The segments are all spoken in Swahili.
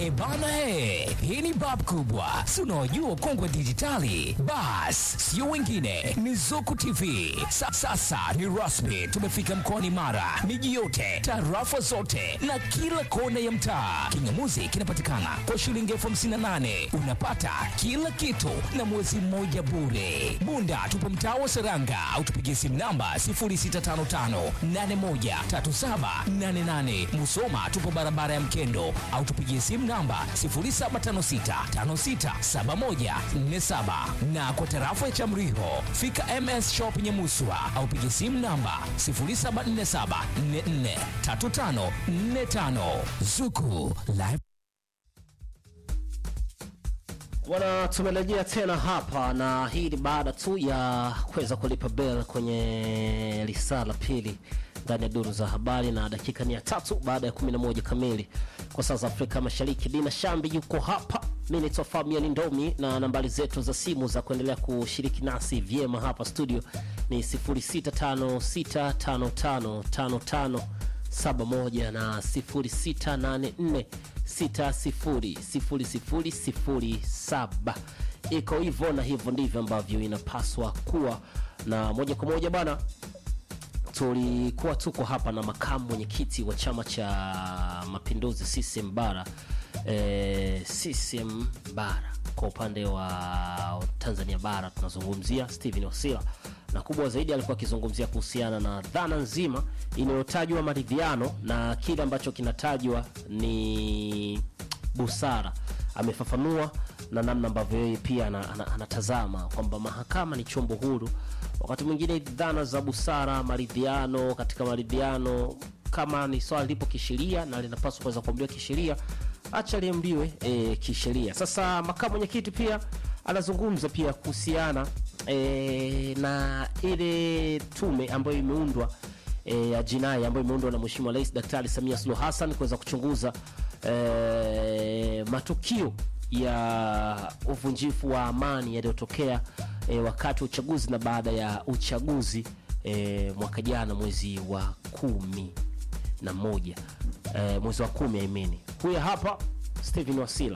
Bana hii ni bab kubwa. Si unaojua kongwe dijitali? Bas, sio wengine ni Zuku TV. Sasa ni rasmi, tumefika mkoani Mara. Miji yote, tarafa zote na kila kona ya mtaa. Kingamuzi kinapatikana kwa shilingi 58,000. Unapata kila kitu na mwezi mmoja bure. Bunda tupo mtaa wa Seranga au tupigie simu namba 0655813788. Musoma tupo barabara ya Mkendo au tupigie simu namba 0756567147 na kwa tarafa ya Chamriho fika MS Shop Nyamuswa au pigie simu namba 0747443545. Zuku Live. Wana tumerejea tena hapa na hii ni baada tu ya kuweza kulipa bell kwenye risala pili ndani ya duru za habari, na dakika ni ya 3 baada ya 11 kamili kwa saa za Afrika Mashariki. Dina Shambi yuko hapa, mimi ni Fabian Ndomi, na nambari zetu za simu za kuendelea kushiriki nasi vyema hapa studio ni 0656555571 na 0684600007. Iko hivyo na hivyo ndivyo ambavyo inapaswa kuwa. Na moja kwa moja bana, tulikuwa tuko hapa na makamu mwenyekiti wa Chama cha Mapinduzi CCM Bara, CCM Bara kwa upande wa Tanzania Bara tunazungumzia Steven Wasira, na kubwa zaidi alikuwa akizungumzia kuhusiana na dhana nzima inayotajwa maridhiano na kile ambacho kinatajwa ni busara. Amefafanua na namna ambavyo yeye pia anatazama kwamba mahakama ni chombo huru. Wakati mwingine dhana za busara, maridhiano, katika maridhiano kama ni swala lipo kisheria na linapaswa kuweza kuambiwa kisheria, acha liambiwe kisheria. Sasa makamu mwenyekiti pia anazungumza pia kuhusiana na ile tume ambayo imeundwa ya jinai ambayo imeundwa na Mheshimiwa Rais Daktari Samia Suluhu Hassan kuweza kuchunguza matukio ya uvunjifu wa amani yaliyotokea wakati wa uchaguzi na baada ya uchaguzi mwaka jana mwezi wa 11 mwezi wa 10 imeni. Huyu hapa Steven Wasira.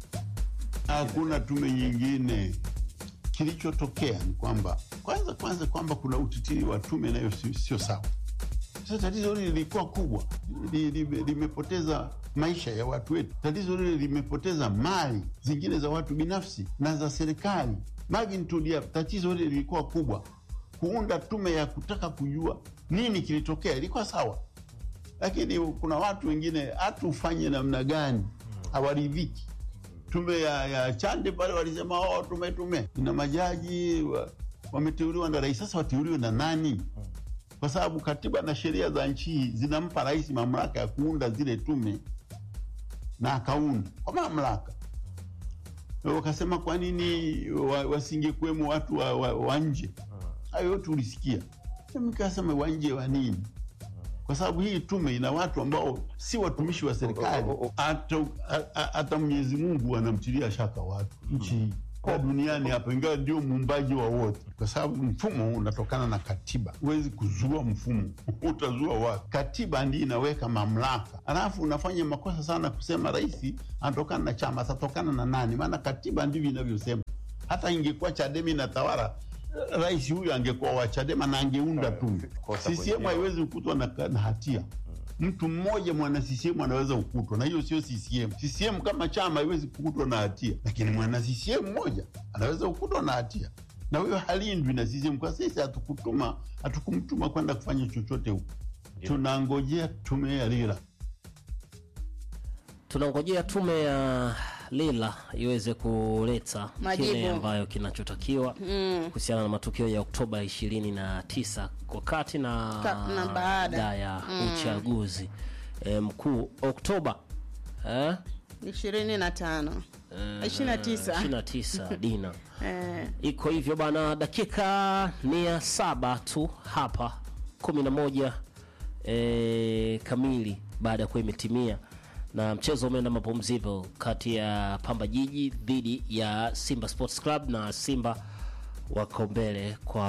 Hakuna tume nyingine. Kilichotokea ni kwamba kwanza kwamba kuna utitiri wa tume nayo sio sawa. Sasa tatizo hili lilikuwa kubwa, limepoteza maisha ya watu wetu. Tatizo hili limepoteza mali zingine za watu binafsi na za serikali. Magnitude ya tatizo hili lilikuwa kubwa. Kuunda tume ya kutaka kujua nini kilitokea ilikuwa sawa, lakini kuna watu wengine hatufanye namna gani hawaridhiki. Tume ya Chande pale walisema tume ina majaji wameteuliwa na rais. Sasa wateuliwe na nani? Kwa sababu katiba na sheria za nchi zinampa rais mamlaka ya kuunda zile tume, na akaunda kwa mamlaka. Wakasema kwa nini wasingekuwemo watu wa nje? Hayo yote ulisikia. Nikasema wa nje wa nini? Kwa sababu hii tume ina watu ambao si watumishi wa serikali. Hata Mwenyezi Mungu anamtilia shaka watu nchi kwa duniani hapa, ingawa ndio muumbaji wa wote, kwa sababu mfumo unatokana na katiba. Huwezi kuzua mfumo, utazua wapi? Katiba ndiyo inaweka mamlaka. Alafu unafanya makosa sana kusema rais anatokana na chama, atatokana na nani? Maana katiba ndivyo inavyosema. Hata ingekuwa Chadema inatawala, rais huyu angekuwa wa Chadema na angeunda tume. CCM haiwezi kukutwa na hatia. Mtu mmoja mwana CCM anaweza kukutwa, na hiyo sio CCM. CCM kama chama haiwezi kukutwa na hatia, lakini mwana CCM mmoja anaweza kukutwa na hatia, na huyo halindwi na CCM. Kwa sisi hatukumtuma kwenda kufanya chochote huko. Tunangojea tume ya Lila. Tunangojea tume ya Lila iweze kuleta kile ambayo kinachotakiwa kuhusiana na matukio ya Oktoba 29 wakati na baada ya uchaguzi mkuu Oktoba 29 Dina. Iko hivyo bana, dakika ni ya 7 tu hapa 11 kamili baada ya kuwa imetimia, na mchezo umeenda mapumziko kati ya Pamba Jiji dhidi ya Simba Sports Club, na Simba wako mbele kwa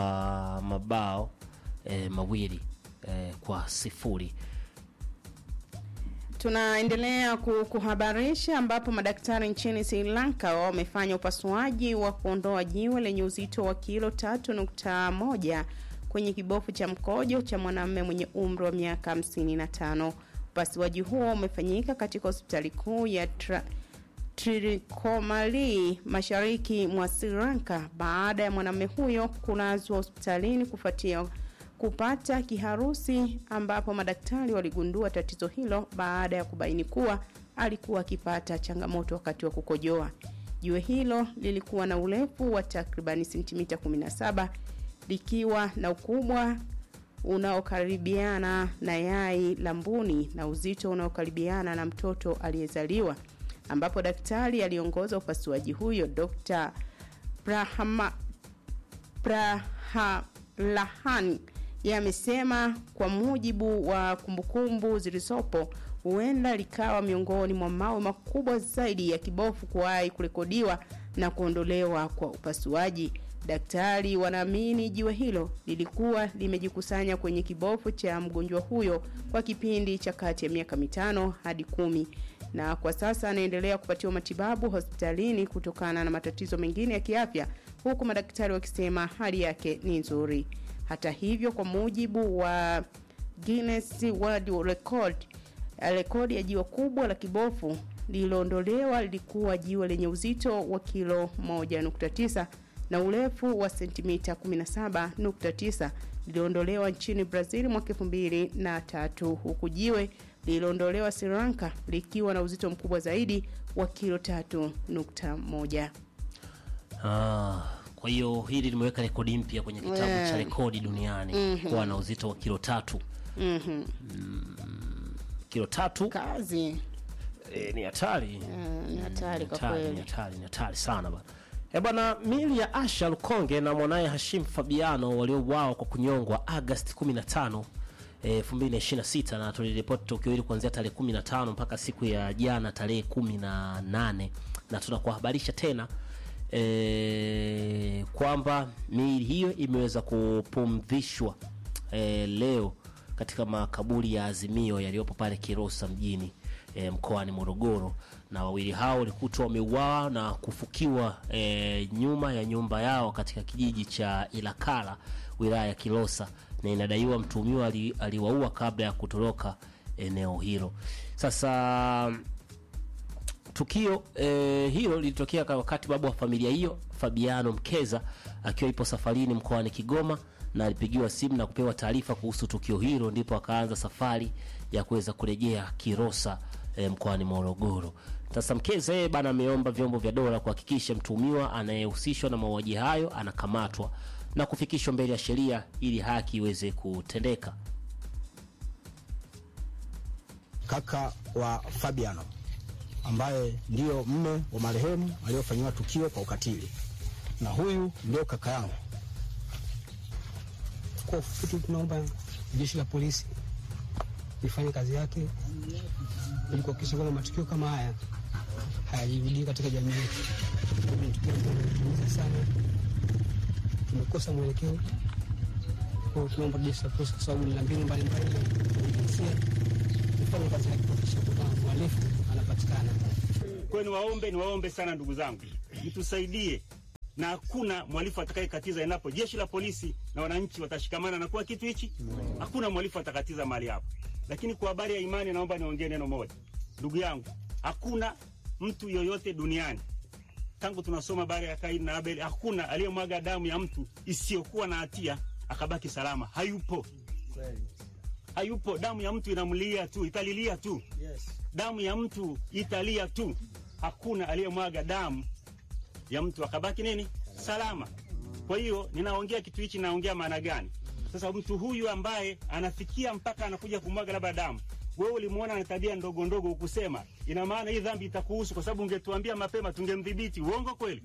mabao mawili kwa 0. Tunaendelea kuhabarisha ambapo madaktari nchini Sri Lanka wamefanya upasuaji wa kuondoa jiwe lenye uzito wa kilo 3.1 kwenye kibofu cha mkojo cha mwanamume mwenye umri wa miaka 55. Upasuaji huo umefanyika katika hospitali kuu ya Tricomali mashariki mwa Sri Lanka baada ya mwanamume huyo kulazwa hospitalini kufuatia kupata kiharusi, ambapo madaktari waligundua tatizo hilo baada ya kubaini kuwa alikuwa akipata changamoto wakati wa kukojoa. Jiwe hilo lilikuwa na urefu wa takriban sentimita 17 likiwa na ukubwa unaokaribiana na yai la mbuni na uzito unaokaribiana na mtoto aliyezaliwa, ambapo daktari aliongoza upasuaji huyo Dr. Prahalahan yamesema kwa mujibu wa kumbukumbu zilizopo huenda likawa miongoni mwa mawe makubwa zaidi ya kibofu kuwahi kurekodiwa na kuondolewa kwa upasuaji. Daktari wanaamini jiwe hilo lilikuwa limejikusanya kwenye kibofu cha mgonjwa huyo kwa kipindi cha kati ya miaka 5 hadi 10, na kwa sasa anaendelea kupatiwa matibabu hospitalini kutokana na matatizo mengine ya kiafya, huku madaktari wakisema hali yake ni nzuri. Hata hivyo, kwa mujibu wa Guinness World Record, rekodi ya jiwe kubwa la kibofu lililoondolewa lilikuwa jiwe lenye uzito wa kilo 1.9 na urefu wa sentimita 17.9. Liliondolewa nchini Brazil mwaka 2003, huku jiwe liliondolewa Sri Lanka likiwa na uzito mkubwa zaidi wa kilo 3.1. Kwa hiyo hili limeweka rekodi mpya kwenye kitabu cha rekodi duniani kwa na uzito wa kilo 3. Kilo 3 kazi. Ni hatari. Ni hatari kwa kweli. Ni hatari sana bwana. Bwana, mili ya Asha Lukonge na mwanae Hashim Fabiano waliouawa kwa kunyongwa Agosti 15, 2026, na tuliripoti tukio hili kuanzia tarehe 15 mpaka siku ya jana tarehe 18, na tunakuhabarisha tena kwamba miili hiyo imeweza kupumzishwa leo katika makaburi ya Azimio yaliyopo pale Kilosa mjini mkoani Morogoro, na wawili hao walikutwa wameuawa na kufukiwa nyuma ya nyumba yao katika kijiji cha Ilakala, wilaya ya Kilosa, na inadaiwa mtuhumiwa aliwaua kabla ya kutoroka eneo hilo. Sasa tukio hilo lilitokea wakati babu wa familia hiyo Fabiano Mkeza akiwa ipo safarini mkoani Kigoma, na alipigiwa simu na kupewa taarifa kuhusu tukio hilo, ndipo akaanza safari ya kuweza kurejea Kilosa mkoani Morogoro. Sasa Mkeza bana ameomba vyombo vya dola kuhakikisha mtuhumiwa anayehusishwa na mauaji hayo anakamatwa na kufikishwa mbele ya sheria ili haki iweze kutendeka. Kaka wa Fabiano ambaye ndio mume wa marehemu aliyofanywa tukio kwa ukatili, na huyu ndio kaka yangu. Kwa ufupi, tunaomba jeshi la polisi lifanye kazi yake ili kuhakikisha kwamba matukio kama haya hayajirudii katika jamii yetu. Ni tukio ambalo sana tumekosa mwelekeo. Kwa tunaomba jeshi la polisi, kwa sababu ni mbinu mbalimbali ifanye kazi yake kuhakikisha kwamba mhalifu anapatikana. Kwa niwaombe sana ndugu zangu, mtusaidie, na hakuna mhalifu atakayekatiza endapo jeshi la polisi na wananchi watashikamana na kuwa kitu hichi. Hakuna mhalifu atakatiza mali hapo. Lakini kwa habari ya imani, naomba niongee neno moja. Ndugu yangu, hakuna mtu yoyote duniani, tangu tunasoma habari ya Kaini na Abel, hakuna aliyemwaga damu ya mtu isiyokuwa na hatia akabaki salama. Hayupo. Hayupo. Damu ya mtu inamlia tu, italilia tu. Damu ya mtu italia tu. Hakuna aliyemwaga damu ya mtu akabaki nini? Salama. Kwa hiyo ninaongea kitu hichi, naongea maana gani? Sasa mtu huyu ambaye anafikia mpaka anakuja kumwaga labda damu, wewe ulimuona ana tabia ndogo ndogo, ukusema ina maana hii dhambi itakuhusu, kwa sababu ungetuambia mapema tungemdhibiti. Uongo kweli?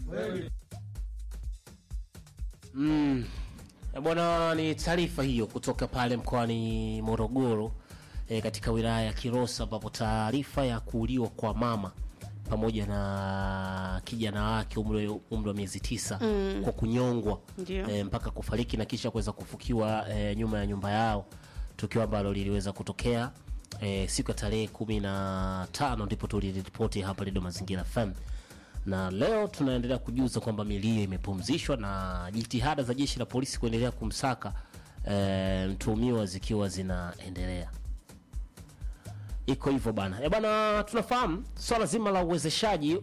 Bwana, ni taarifa hiyo kutoka pale mkoani Morogoro katika wilaya ya Kilosa, ambapo taarifa ya kuuliwa kwa mama pamoja na kijana wake umri wa miezi 9 kwa kunyongwa mpaka kufariki na kisha kuweza kufukiwa nyuma ya nyumba yao, tukio ambalo liliweza kutokea siku ya tarehe 15 ndipo tuliripoti hapa Radio Mazingira FM. Na leo tunaendelea kujuza kwamba milio imepumzishwa na jitihada za jeshi la polisi kuendelea kumsaka mtuhumiwa zikiwa zinaendelea. Iko hivyo bana. Bana, tunafahamu swala zima la uwezeshaji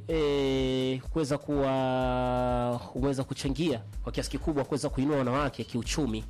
kuweza kuchangia kwa kiasi kikubwa kuweza kuinua wanawake kiuchumi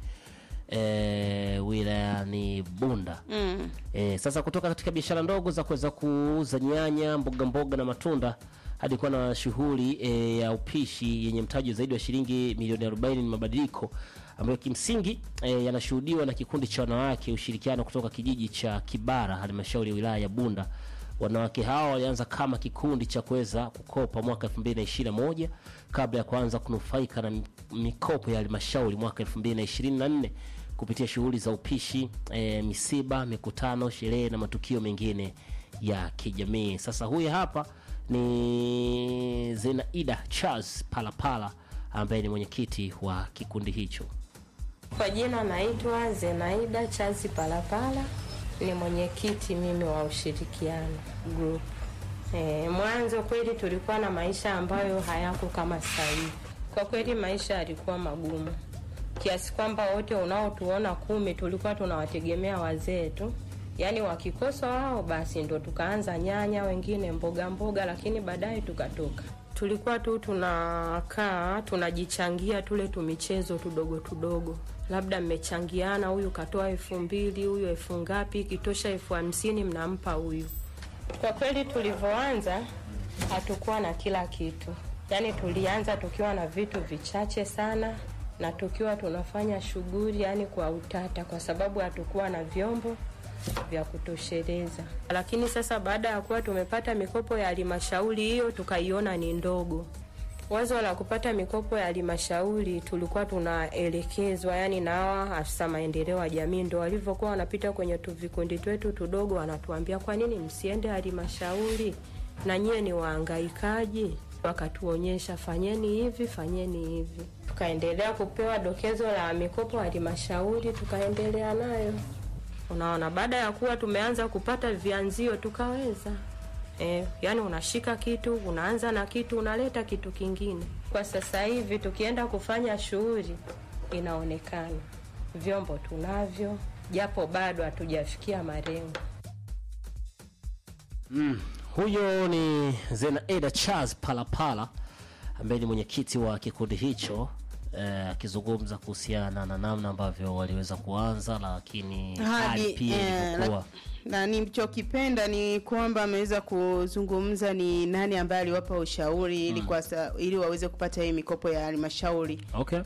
wilayani Bunda. Sasa kutoka katika biashara ndogo za kuweza kuuza nyanya, mboga na matunda hadi kuwa na shughuli ya upishi yenye mtaji zaidi wa shilingi milioni 40 ni mabadiliko ambayo kimsingi yanashuhudiwa na kikundi cha wanawake ushirikiano kutoka kijiji cha Kibara halmashauri ya wilaya ya Bunda. Wanawake hao walianza kama kikundi cha kuweza kukopa mwaka 2021 kabla ya kuanza kunufaika na mikopo ya halmashauri mwaka 2024 kupitia shughuli za upishi, misiba, mikutano, sherehe na matukio mengine ya kijamii. Sasa huyu hapa ni Zenaida Charles Palapala ambaye ni mwenyekiti wa kikundi hicho. Kwa jina naitwa Zenaida Charles Palapala, ni mwenyekiti mimi wa ushirikiano group. Mwanzo kweli tulikuwa na maisha ambayo hayako kama sasa hivi. Kwa kweli maisha yalikuwa magumu. Kiasi kwamba wote unaotuona 10 tulikuwa tunawategemea wazee tu. Yaani wakikosa wao basi ndo tukaanza nyanya, wengine mboga, lakini baadaye tukatoka. Tulikuwa tu tunakaa tunajichangia tule tumichezo tudogo. Labda mmechangiana, huyu katoa 2000, huyu 1000 ngapi, kitosha 1050 mnampa huyu. Kwa kweli tulivyoanza hatukuwa na kila kitu. Yaani tulianza tukiwa na vitu vichache sana na tukiwa tunafanya shughuli yani kwa utata kwa sababu hatukuwa na vyombo vya kutosheleza. Lakini sasa baada ya kuwa tumepata mikopo ya halmashauri hiyo tukaiona ni ndogo. Wazo la kupata mikopo ya halmashauri tulikuwa tunaelekezwa yani na hawa afisa maendeleo ya jamii ndio walivyokuwa wanapita kwenye vikundi wetu tudogo wanatuambia kwa nini msiende halmashauri na nyie ni wahangaikaji. Wakatuonyesha fanyeni hivi. Tukaendelea kupewa dokezo la mikopo ya halmashauri tukaendelea nayo. Unaona, baada ya kuwa tumeanza kupata vianzio tukaweza. Yani unashika kitu, unaanza na kitu, unaleta kitu kingine. Kwa sasa hivi tukienda kufanya shughuli inaonekana vyombo tunavyo, japo bado hatujafikia malengo. Huyo ni Zenaida Charles Palapala ambaye ni mwenyekiti wa kikundi hicho, akizungumza kuhusiana na namna ambavyo waliweza kuanza, lakini hadi pia ilikuwa na nilichokipenda ni kwamba ameweza kuzungumza ni nani ambaye aliwapa ushauri ili waweze kupata hii mikopo ya halmashauri. Okay.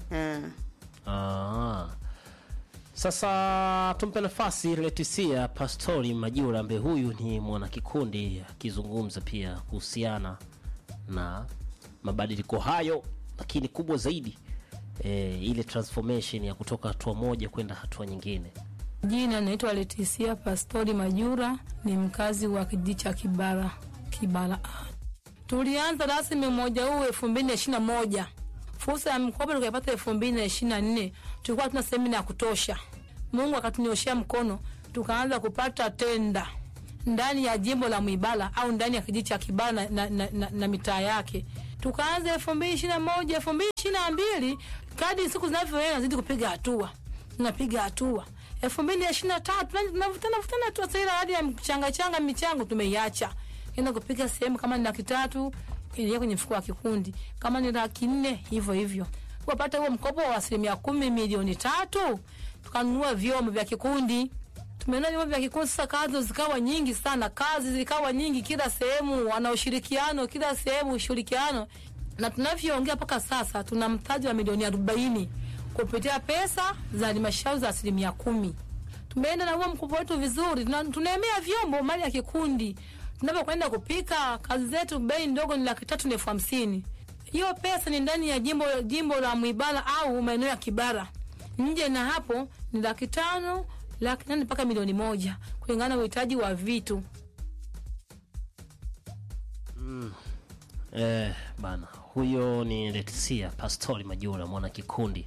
Sasa tumpe nafasi Leticia Pastori Majura ambaye huyu ni mwana kikundi akizungumza pia kuhusiana na mabadiliko hayo, lakini kubwa zaidi ile transformation ya kutoka hatua moja kwenda hatua nyingine. Jina naitwa Leticia Pastori Majura, ni mkazi wa kijiji cha Kibara. Tulianza rasmi mmoja huu 2021. Fursa ya mkopo tukapata 2024. Tulikuwa tuna semina ya kutosha. Mungu akatunyoshia mkono, tukaanza kupata tenda ndani ya jimbo la Mwibala au ndani ya kijiji cha Kibara na mitaa yake. Tukaanza 2021, 2022, kadri siku zinavyoenda zidi kupiga hatua. Tunapiga hatua. 2023 tunavutana tu sasa, hadi ya michango tumeiacha. Kenda kupiga sehemu kama ni 300 ile kwenye mfuko wa kikundi, kama ni 400 hivyo. Kupata huo mkopo wa 10 milioni 3, tukanunua vyombo vya kikundi. Tumeona vyombo vya kikundi sasa, kazi zikawa nyingi sana, kila sehemu wana ushirikiano, kila sehemu ushirikiano. Na tunavyoongea mpaka sasa tuna mtaji wa milioni 40 kupitia pesa za halmashauri za 10%. Tumeenda na huo mkopo wetu vizuri, tunaemea vyombo mali ya kikundi. Tunapokwenda kupika kazi zetu bei ndogo ni 350,000. Hiyo pesa ni ndani ya jimbo la Mwibara au maeneo ya Kibara. Nje na hapo ni 500,000, 800,000 mpaka milioni 1 kulingana na uhitaji wa vitu. Bana, huyo ni Leticia Pastori Majura, mwana kikundi,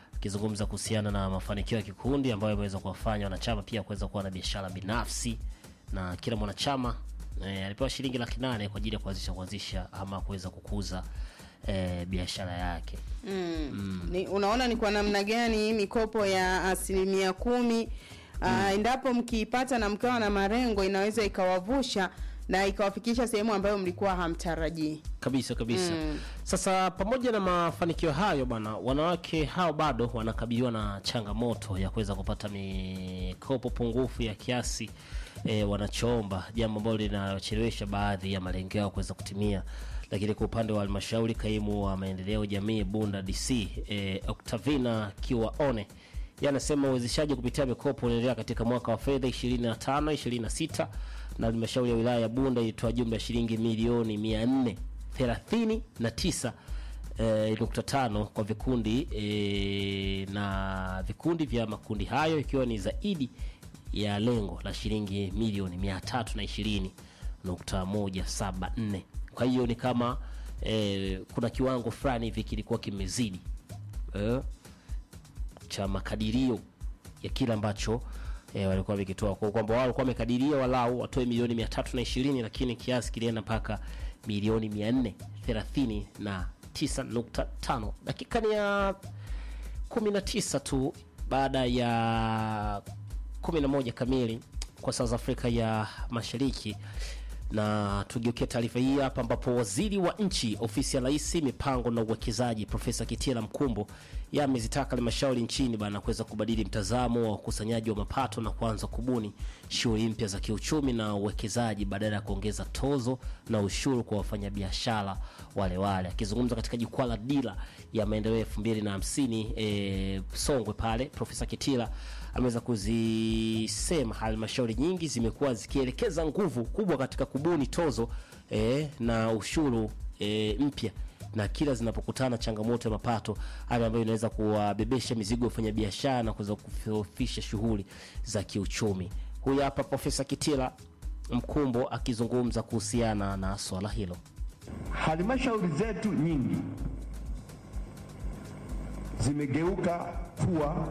akizungumza kuhusiana na mafanikio ya kikundi ambayo yameweza kuwafanya wanachama pia kuweza kuwa na biashara binafsi na kila mwanachama alipewa shilingi 800 kwa ajili ya kuanzisha ama kuweza kukuza biashara yake. Unaona ni kwa namna gani mikopo ya 10% endapo mkiipata na mkawa na marengo inaweza ikawavusha na ikawafikisha sehemu ambayo mlikuwa hamtarajii. Kabisa. Sasa pamoja na mafanikio hayo bana, wanawake hao bado wanakabiliwa na changamoto ya kuweza kupata mikopo pungufu ya kiasi wanachoomba, jambo ambalo linachelewesha baadhi ya malengo yao kuweza kutimia. Lakini kwa upande wa halmashauri, kaimu wa maendeleo jamii Bunda DC Octavina Kiwaone yanasema uwezeshaji kupitia mikopo unaendelea katika mwaka wa fedha 25-26, na halmashauri ya wilaya ya Bunda ilitoa jumla ya shilingi milioni 439.5 kwa vikundi na vikundi vya makundi hayo, ikiwa ni zaidi ya lengo la shilingi milioni 320.174. Kwa hiyo ni kama kuna kiwango fulani hivi kilikuwa kimezidi cha makadirio ya kila ambacho walikuwa wamekitoa, kwa kwamba wao walikuwa wamekadiria walau watoe milioni 320, lakini kiasi kilienda mpaka milioni 439.5. Dakika ni ya 19 tu baada ya 11 kamili kwa South Africa ya Mashariki. Na tugeukia taarifa hii hapa, ambapo waziri wa nchi ofisi ya Rais mipango na uwekezaji Profesa Kitila Mkumbo amezitaka halmashauri nchini bana kuweza kubadili mtazamo wa ukusanyaji wa mapato na kuanza kubuni shughuli mpya za kiuchumi na uwekezaji badala ya kuongeza tozo na ushuru kwa wafanyabiashara wale. Akizungumza katika jukwaa la dira ya maendeleo 2050 Songwe pale, Profesa Kitila ameweza kuzisema halmashauri nyingi zimekuwa zikielekeza nguvu kubwa katika kubuni tozo na ushuru mpya, na kila zinapokutana changamoto ya mapato, hali ambayo inaweza kuwabebesha mizigo wafanya biashara na kuweza kufifisha shughuli za kiuchumi. Huyu hapa Profesa Kitila Mkumbo akizungumza kuhusiana na swala hilo. Halmashauri zetu nyingi zimegeuka kuwa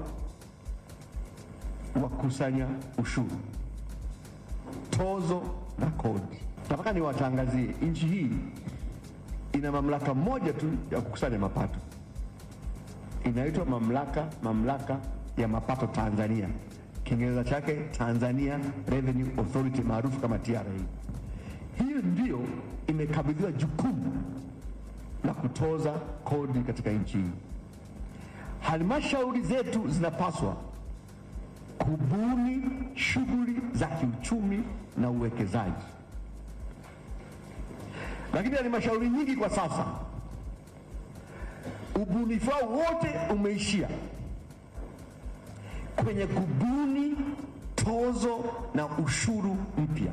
wakusanya ushuru, tozo na kodi. Nataka niwatangazie, nchi hii ina mamlaka moja tu ya kukusanya mapato, inaitwa mamlaka ya mapato Tanzania, Kiingereza chake Tanzania Revenue Authority maarufu kama TRA. Hiyo ndio imekabidhiwa jukumu la kutoza kodi katika nchi hii. Halmashauri zetu zinapaswa kubuni shughuli za kiuchumi na uwekezaji, lakini halmashauri nyingi kwa sasa ubunifu wao wote umeishia kwenye kubuni tozo na ushuru mpya.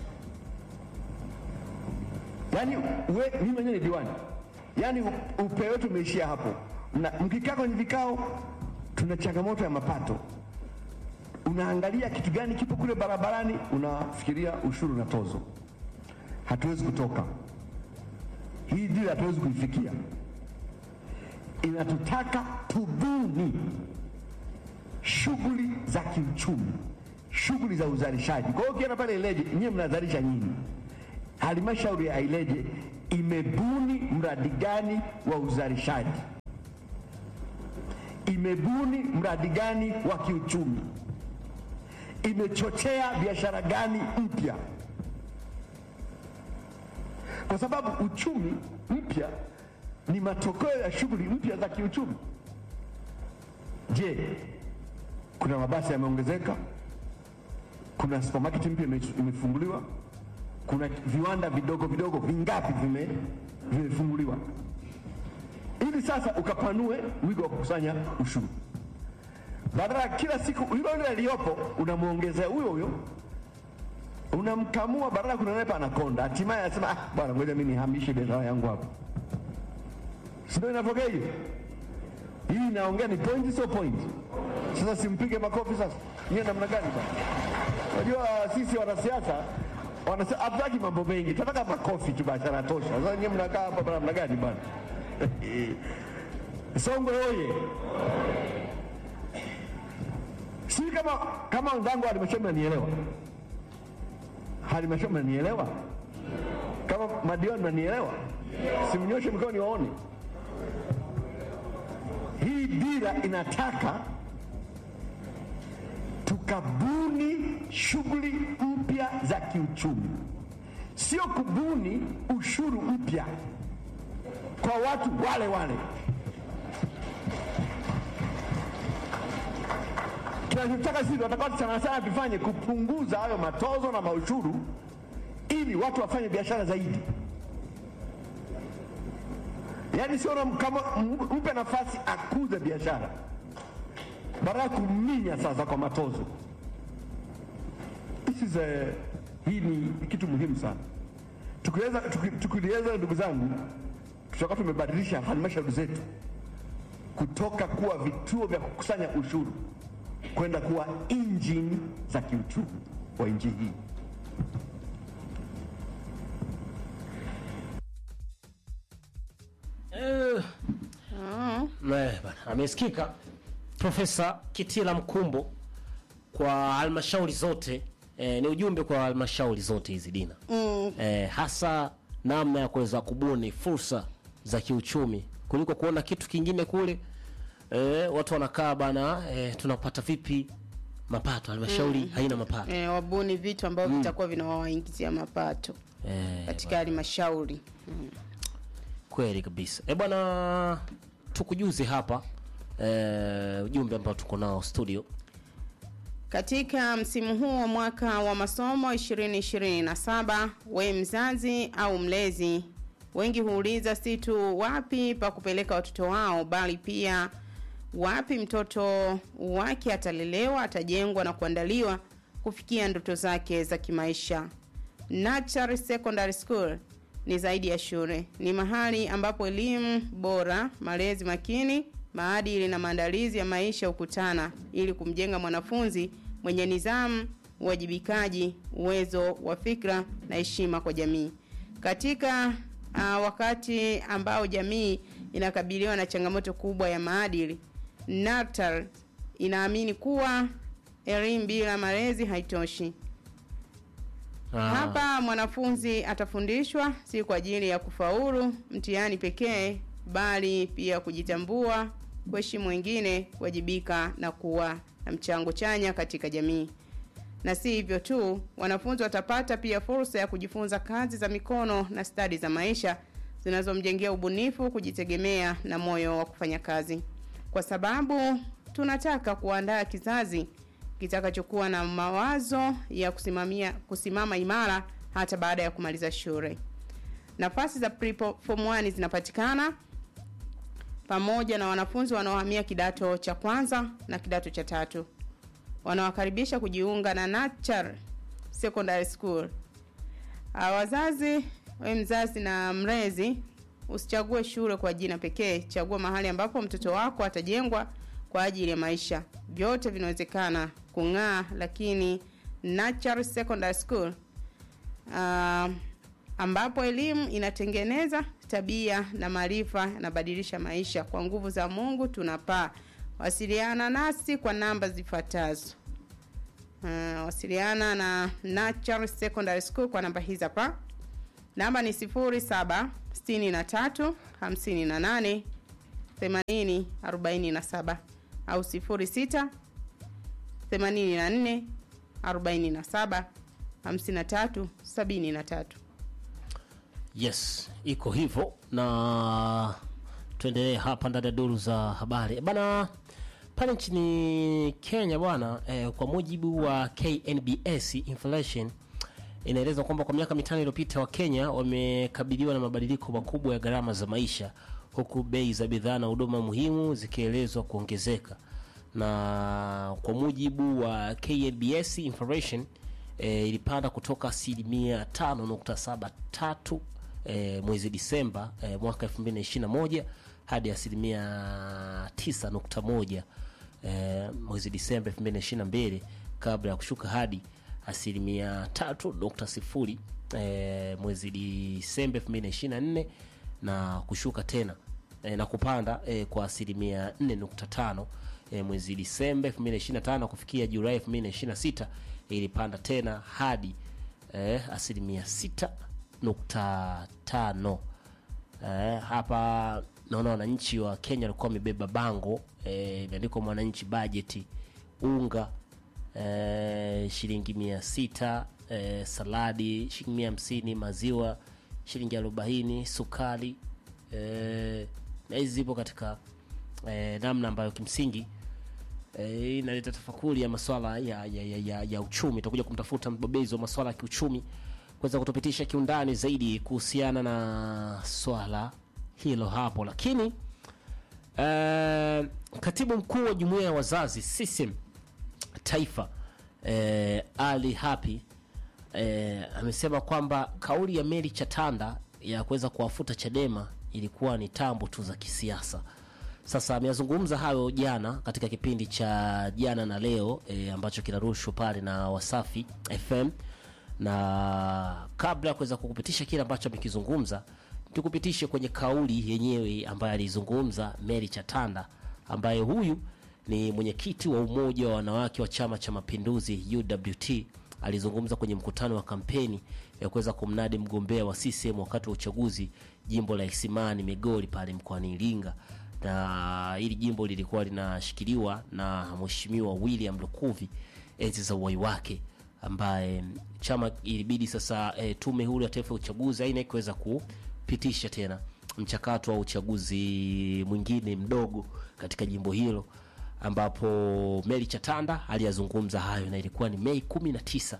Yaani mimi mwenyewe ni diwani, yaani upeo wetu umeishia hapo. Mkikaa kwenye vikao, tuna changamoto ya mapato, unaangalia kitu gani kipo kule barabarani, unafikiria ushuru na tozo. Hatuwezi kutoka hii dira, hatuwezi kuifikia. Inatutaka tubuni shughuli za kiuchumi, shughuli za uzalishaji. Kwa hiyo ukienda pale Ileje, nyinyi mnazalisha nyinyi, halmashauri ya Ileje imebuni mradi gani wa uzalishaji, imebuni mradi gani wa kiuchumi, imechochea biashara gani mpya, kwa sababu uchumi mpya ni matokeo ya shughuli mpya za kiuchumi. Je, kuna mabasi yameongezeka? Kuna supermarket mpya imefunguliwa? Kuna viwanda vidogo vidogo vingapi vimefunguliwa? Ili sasa ukapanue wigo wa kukusanya ushuru, badala kila siku yule aliyopo unamuongezea huyo, unamkamua, badala kunenepa anakonda, hatimaye anasema bwana, ngoja mimi nihamishe biashara yangu hapo. Sio inavyokaa hiyo? Hii naongea ni point, sio point. Sasa simpige makofi sasa. Ni namna gani bwana? Unajua sisi wanasiasa hatutaki mambo mengi, tunataka makofi tu, biashara tosha. Sasa nyinyi mnakaa hapa namna gani bwana? Songwe oye! Si kama wenzangu walimesema nielewa. Halmashauri mnanielewa? Kama madiwani mnanielewa? Simnyoshe mkono niwaone. Hii dira inataka tukabuni shughuli mpya za kiuchumi, sio kubuni ushuru mpya kwa watu wale wale. Tunachotaka sisi watakao sana tufanye kupunguza hayo matozo na maushuru ili watu wafanye biashara zaidi. Yaani sio kama mpe nafasi akuze biashara badala kuminya sasa kwa matozo. Hii ni kitu muhimu sana. Tukiweza ndugu zangu, tutakuwa tumebadilisha halmashauri zetu kutoka kuwa vituo vya kukusanya ushuru kwenda kuwa injini za kiuchumi wa nchi hii. Amesikika Profesa Kitila Mkumbo kwa halmashauri zote. Ni ujumbe kwa halmashauri zote hizi Dina. Hasa namna ya kuweza kubuni fursa za kiuchumi kuliko kuona kitu kingine kule. Watu wanakaa bana, tunapata vipi mapato? Halmashauri haina mapato. Wabuni vitu ambavyo vitakuwa vinawaingizia mapato katika halmashauri. Kweli kabisa. Bwana, tukujuze hapa ujumbe ambao tuko nao studio. Katika msimu huu wa mwaka wa masomo 2027, we mzazi au mlezi, wengi huuliza si tu wapi pa kupeleka watoto wao, bali pia wapi mtoto wake atalelewa, atajengwa na kuandaliwa kufikia ndoto zake za kimaisha. Natural Secondary School ni zaidi ya shule. Ni mahali ambapo elimu bora, malezi makini, maadili na maandalizi ya maisha hukutana ili kumjenga mwanafunzi mwenye nidhamu, uwajibikaji, uwezo wa fikra na heshima kwa jamii. Katika wakati ambao jamii inakabiliwa na changamoto kubwa ya maadili, Natal inaamini kuwa elimu bila malezi haitoshi. Hapa mwanafunzi atafundishwa si kwa ajili ya kufaulu mtihani pekee, bali pia kujitambua, kuheshimu wengine, kuwajibika na kuwa na mchango chanya katika jamii. Na si hivyo tu, wanafunzi watapata pia fursa ya kujifunza kazi za mikono na stadi za maisha zinazomjengea ubunifu, kujitegemea na moyo wa kufanya kazi. Kwa sababu tunataka kuandaa kizazi kitakachokuwa na mawazo ya kusimama imara hata baada ya kumaliza shule. Nafasi za Form 1 zinapatikana pamoja na wanafunzi wanaohamia kidato cha kwanza na kidato cha tatu. Wanawakaribisha kujiunga na Natural Secondary School. Wazazi, wewe mzazi na mlezi, usichague shule kwa jina pekee, chagua mahali ambapo mtoto wako atajengwa kwa ajili ya maisha. Vyote vinawezekana kung'aa, lakini Natural Secondary School ambapo elimu inatengeneza tabia na maarifa yanabadilisha maisha. Kwa nguvu za Mungu tunapaa. Wasiliana nasi kwa namba zifuatazo. Wasiliana na Natural Secondary School kwa namba hizi hapa. Namba ni 0763 58 80 47 au 06 84 47 53 73. Yes, iko hivyo. Na tuendelee hapa ndani ya duru za habari. Bana, pale nchini Kenya bwana, kwa mujibu wa KNBS inflation inaeleza kwamba kwa miaka 5 iliyopita wa Kenya wamekabiliwa na mabadiliko makubwa ya gharama za maisha, huku bei za bidhaa na huduma muhimu zikielezwa kuongezeka. Na kwa mujibu wa KNBS inflation ilipanda kutoka 5.73 mwezi Disemba mwaka 2021 hadi 9.1 mwezi Disemba 2022, kabla ya kushuka hadi 3.0 mwezi Disemba 2024 na kushuka tena na kupanda kwa 4.5 mwezi Disemba 2025 kufikia Julai 2026 ilipanda tena hadi asilimia 6.5. Hapa naona wananchi wa Kenya walikuwa wamebeba bango imeandikwa mwananchi bajeti unga shilingi 600, saladi shilingi 150, maziwa shilingi 40, sukari na hizi zipo katika namna ambayo kimsingi inaleta tafakuri ya masuala ya uchumi. Tutakuja kumtafuta mbobezi wa masuala ya kiuchumi kuweza kutupitisha kiundani zaidi kuhusiana na swala hilo hapo. Lakini katibu mkuu wa jumuiya ya wazazi CCM taifa Ali Hapi amesema kwamba kauli ya Mary Chatanda ya kuweza kuwafuta Chadema ilikuwa ni tambo tu za kisiasa. Sasa ameyazungumza hayo jana katika kipindi cha jana na leo ambacho kinarushwa pale na Wasafi FM, na kabla ya kuweza kukupitisha kile ambacho amekizungumza, tukupitishe kwenye kauli yenyewe ambayo alizungumza Mary Chatanda, ambaye huyu ni mwenyekiti wa umoja wa wanawake wa Chama cha Mapinduzi UWT. Alizungumza kwenye mkutano wa kampeni ya kuweza kumnadi mgombea wa CCM wakati wa uchaguzi jimbo la Isimani Migori pale mkoani Iringa, na hili jimbo lilikuwa linashikiliwa na Mheshimiwa William Lukuvi enzi za uhai wake, ambaye chama ilibidi sasa tume huru ya taifa ya uchaguzi haina kuweza kupitisha tena mchakato wa uchaguzi mwingine mdogo katika jimbo hilo, ambapo Mary Chatanda aliyazungumza hayo, na ilikuwa ni Mei 19,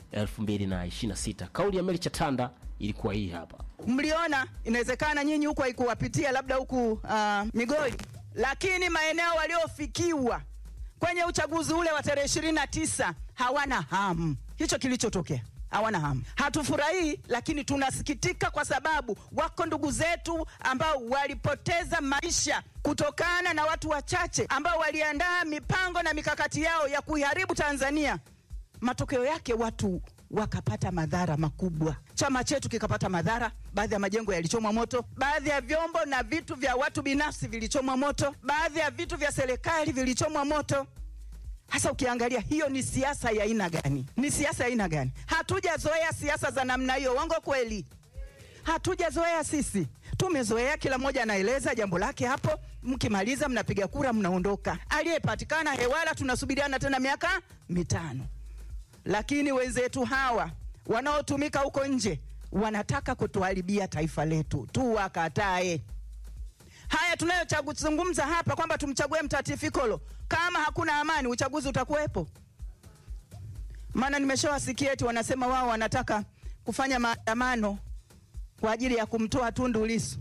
2026. Kauli ya Mary Chatanda ilikuwa hii hapa. Mliona inawezekana nyinyi huko haikuwapitia labda huku Migori, lakini maeneo waliofikiwa kwenye uchaguzi ule wa tarehe 29 hawana hamu. Hicho kilichotokea, hawana hamu. Hatufurahii, lakini tunasikitika kwa sababu wako ndugu zetu ambao walipoteza maisha kutokana na watu wachache ambao waliandaa mipango na mikakati yao ya kuiharibu Tanzania. Matokeo yake watu wakapata madhara makubwa. Chama chetu kikapata madhara, baadhi ya majengo yalichomwa moto, baadhi ya vyombo na vitu vya watu binafsi vilichomwa moto, baadhi ya vitu vya serikali vilichomwa moto. Hasa ukiangalia hiyo ni siasa ya aina gani? Ni siasa ya aina gani? Hatujazoea siasa za namna hiyo, uongo kweli? Hatujazoea sisi. Tumezoea kila mmoja anaeleza jambo lake hapo, mkimaliza mnapiga kura mnaondoka. Aliyepatikana hewala tunasubiriana tena miaka 5. Lakini wenzetu hawa wanaotumika huko nje wanataka kutuharibia taifa letu, tuwakatae. Haya tunayozungumza hapa kwamba tumchague Mtatifikolo, kama hakuna amani uchaguzi utakuwepo? Maana nimeshawasikia eti wanasema wao wanataka kufanya maandamano kwa ajili ya kumtoa Tundu Lissu.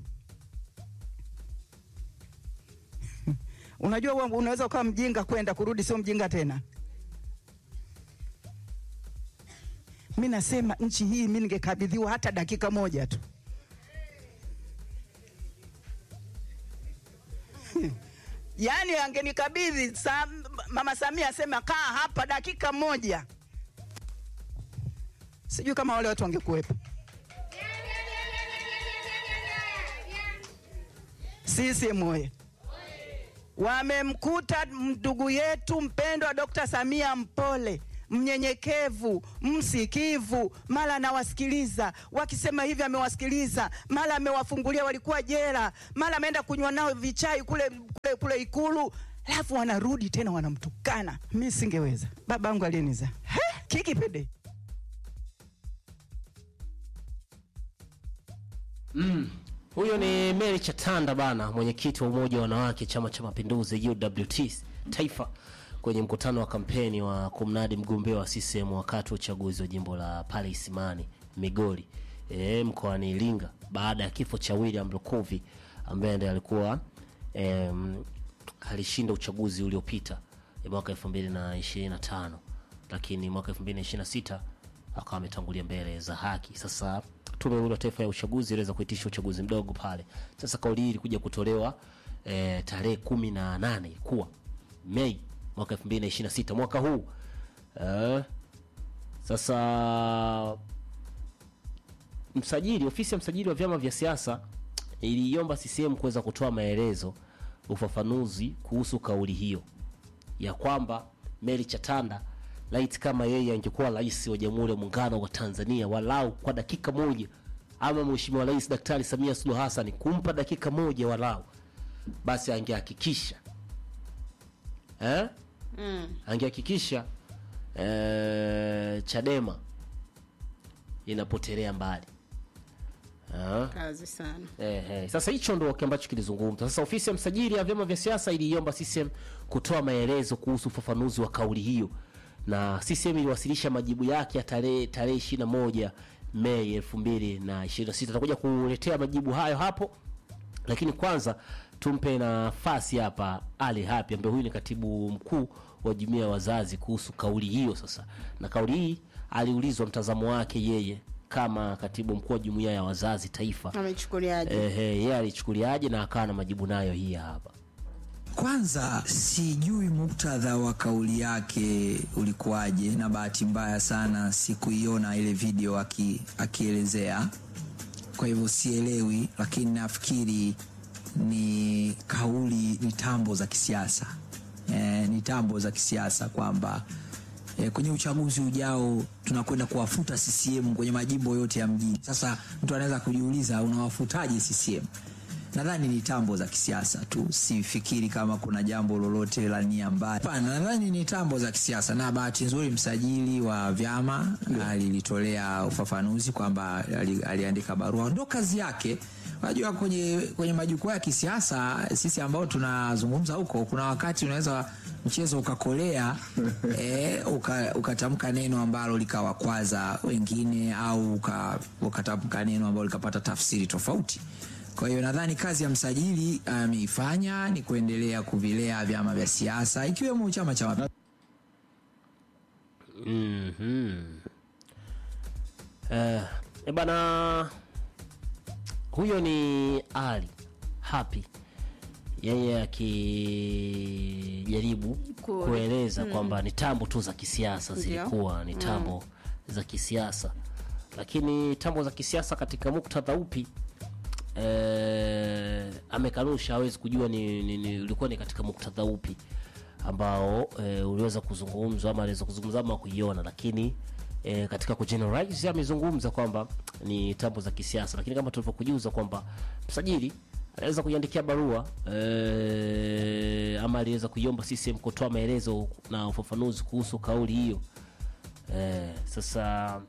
Unajua unaweza ukawa mjinga kwenda kurudi sio mjinga tena. Mimi nasema nchi hii mimi ningekabidhiwa hata dakika moja tu. Yaani angenikabidhi Mama Samia asema kaa hapa dakika moja, sijui kama wale watu wangekuwepo. Sisi moye wamemkuta ndugu yetu mpendwa Dr. Samia mpole, mnyenyekevu, msikivu, mara anawasikiliza wakisema hivi amewasikiliza, mara amewafungulia walikuwa jela, mara ameenda kunywa nao vichai kule Ikulu, alafu wanarudi tena wanamtukana. Mimi singeweza. Babangu aliniza kikipede. Huyo ni Mary Chatanda bana, mwenyekiti wa umoja wa wanawake Chama cha Mapinduzi UWT taifa, kwenye mkutano wa kampeni wa kumnadi mgombea wa CCM wakati wa uchaguzi wa jimbo la pale Isimani Migori mkoani Iringa, baada ya kifo cha William Lukuvi ambaye ndiye alikuwa alishinda uchaguzi uliopita mwaka 2025, lakini mwaka 2026 akawa ametangulia mbele za haki. Sasa tume huru ya taifa ya uchaguzi iliweza kuitisha uchaguzi mdogo pale. Sasa kauli hii ilikuja kutolewa tarehe 18 kuwa Mei mwaka 2026 mwaka huu. Sasa ofisi ya msajili wa vyama vya siasa iliomba CCM kuweza kutoa maelezo, ufafanuzi kuhusu kauli hiyo ya kwamba Mary Chatanda light kama yeye angekuwa rais wa Jamhuri ya Muungano wa Tanzania walau kwa dakika moja, ama Mheshimiwa Rais Daktari Samia Suluhu Hassan kumpa dakika moja walau, basi angehakikisha angehakikisha Chadema inapotelea mbali. Kazi sana. Sasa hicho ndio ambacho kilizungumza. Sasa ofisi ya msajili ya vyama vya siasa iliomba CCM kutoa maelezo kuhusu ufafanuzi wa kauli hiyo, na CCM iliwasilisha majibu yake ya tarehe 21 Mei 2026. Tutakuja kuletea majibu hayo hapo, lakini kwanza tumpe nafasi hapa Ali Hapi ambaye huyu ni katibu mkuu wa jumuiya ya wazazi kuhusu kauli hiyo. Sasa na kauli hii aliulizwa mtazamo wake yeye kama katibu mkuu wa jumuiya ya wazazi taifa, amechukuliaje? Yeye alichukuliaje, na akawa na majibu nayo hii hapa. Kwanza sijui muktadha wa kauli yake ulikuwaje, na bahati mbaya sana sikuiona ile video akielezea, kwa hivyo sielewi, lakini nafikiri ni kauli, ni tambo za kisiasa. Ni tambo za kisiasa kwamba kwenye uchaguzi ujao tunakwenda kuwafuta CCM kwenye majimbo yote ya mjini. Sasa mtu anaweza kujiuliza unawafutaje CCM? Nadhani ni tambo za kisiasa tu, sifikiri kama kuna jambo lolote la nia mbaya. Hapana, nadhani ni tambo za kisiasa, na bahati nzuri msajili wa vyama alilitolea ufafanuzi kwamba aliandika barua, ndio kazi yake. Unajua kwenye majukwaa ya kisiasa sisi ambao tunazungumza huko, kuna wakati unaweza mchezo ukakolea ukatamka neno ambalo likawakwaza wengine, au ukatamka neno ambalo likapata tafsiri tofauti. Kwa hiyo nadhani kazi ya msajili ameifanya ni kuendelea kuvilea vyama vya siasa ikiwemo Chama cha Mapinduzi. Bana, huyo ni Ali Hapi, yeye akijaribu kueleza kwamba ni tambo tu za kisiasa, zilikuwa ni tambo za kisiasa. Lakini tambo za kisiasa katika muktadha upi? Amekanusha, hawezi kujua ni ulikuwa ni katika muktadha upi ambao uliweza kuzungumzwa ama aliweza kuzungumza ama kuiona, lakini katika kugeneralize amezungumza kwamba ni tambo za kisiasa. Lakini kama tulivyokujuza kwamba msajili aliweza kuiandikia barua ama aliweza kuiomba CCM kutoa maelezo na ufafanuzi kuhusu kauli hiyo. Sasa